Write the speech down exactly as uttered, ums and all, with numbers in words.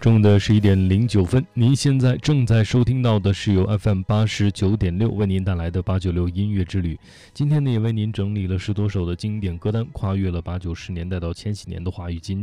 中午的十一点零九分，您现在正在收听到的是由 F M 八十九点六为您带来的八九六音乐之旅。今天呢，也为您整理了十多首的经典歌单，跨越了八九十年代到千禧年的华语金